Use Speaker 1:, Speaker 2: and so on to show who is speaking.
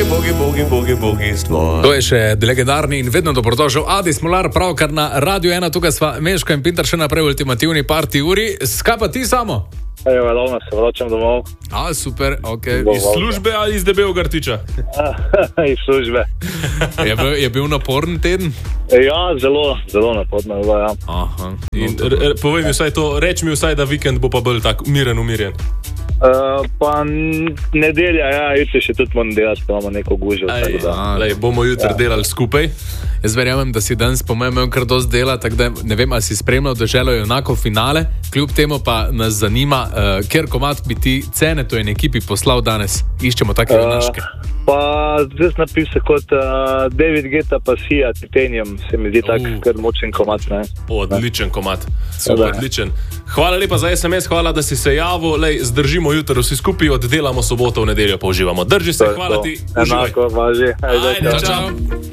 Speaker 1: bogi stvar.
Speaker 2: To je še legendarni in vedno dobrodošel Adi Smolar, pravkar na Radio 1, tukaj sva Meško in Pintar še naprej v ultimativni party uri. Skaj pa ti samo?
Speaker 3: Evo, ravno se vračam domov.
Speaker 2: Super, ok.
Speaker 1: Iz službe ali iz debelega rtiča?
Speaker 3: Iz službe.
Speaker 2: Je bil naporen teden?
Speaker 3: Ja, zelo naporno. Ja.
Speaker 2: Aha.
Speaker 1: Povej mi vsaj to, reč mi vsaj, da vikend bo pa bolj tak umirjen.
Speaker 3: Pa nedelja, ja, jutri še tudi moram delati, pa imamo neko gužo.
Speaker 1: Bomo jutri delali skupaj.
Speaker 2: Jaz verjamem, da si danes po mojem imel kar dosti dela, tako da ne vem, ali si spremljal Deželo junakov finale, kljub temu pa nas zanima, kjer komad bi ti Cene, to je en ekipi poslal danes. Iščemo take junaške.
Speaker 3: Pa zdaj napisal kot David Guetta pa Sia, Titanium, se mi zdi tak kar močen komad.
Speaker 1: Odličen komad, super, odličen. Hvala lepa za SMS, hvala, da si se javil. Zdržimo jutri vsi skupaj, oddelamo soboto, v nedeljo pa uživamo. Drži se, hvala ti.
Speaker 3: Enako, važi.
Speaker 2: Ajde, čau.